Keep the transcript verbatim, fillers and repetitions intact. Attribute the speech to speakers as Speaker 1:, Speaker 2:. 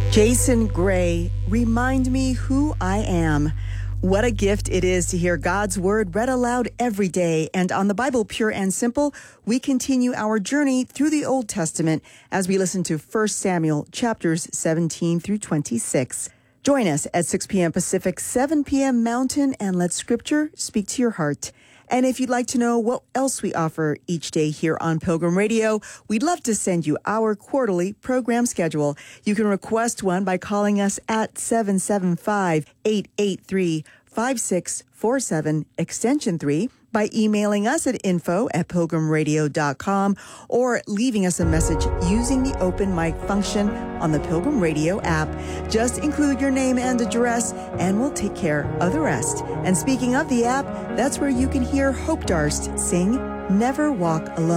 Speaker 1: Jason Gray, Remind Me Who I Am. What a gift it is to hear God's word read aloud every day. And on the Bible Pure and Simple, we continue our journey through the Old Testament as we listen to First Samuel chapters seventeen through twenty-six. Join us at six p.m. Pacific, seven p.m. Mountain, and let Scripture speak to your heart. And if you'd like to know what else we offer each day here on Pilgrim Radio, we'd love to send you our quarterly program schedule. You can request one by calling us at seven seven five, eight eight three, five six four seven, extension three, by emailing us at info at pilgrim radio dot com or leaving us a message using the open mic function on the Pilgrim Radio app. Just include your name and address, and we'll take care of the rest. And speaking of the app, that's where you can hear Hope Darst sing Never Walk Alone.